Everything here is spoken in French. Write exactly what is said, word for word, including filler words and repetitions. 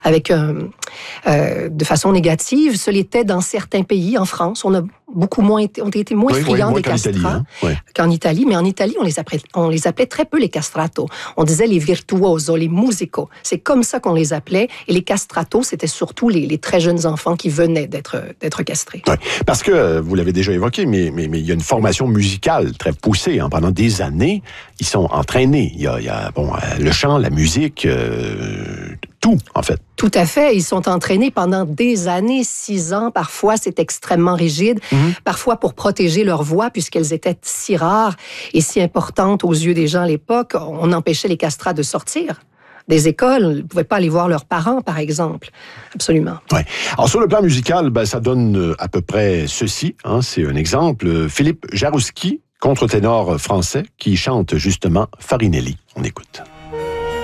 avec euh, euh, de façon négative. Ce l'était dans certains pays. En France, on a beaucoup moins été, on a été moins oui, friands oui, des castrats Italie, hein? Oui. qu'en Italie. Mais en Italie, on les appelait, on les appelait très peu les castrato. On disait les virtuoso, les musicos. C'est comme ça qu'on les appelait. Et les castrato, c'était surtout les, les très jeunes enfants qui venaient d'être, d'être castrés. Oui, parce que, vous l'avez déjà évoqué, mais, mais, mais il y a une formation musicale très poussée. Hein. Pendant des années, ils sont entraînés. Il y a, il y a bon, le chant, la musique, euh, tout, en fait. Tout à fait. Ils sont entraînés pendant des années, six ans. Parfois, c'est extrêmement rigide. Mm-hmm. Parfois, pour protéger leur voix, puisqu'elles étaient si rares et si importantes aux yeux des gens à l'époque, on empêchait les castrats de sortir des écoles. Ils ne pouvaient pas aller voir leurs parents, par exemple. Absolument. Ouais. Alors, sur le plan musical, ben, ça donne à peu près ceci. Hein, c'est un exemple. Philippe Jarouski, contre-ténor français, qui chante justement Farinelli. On écoute.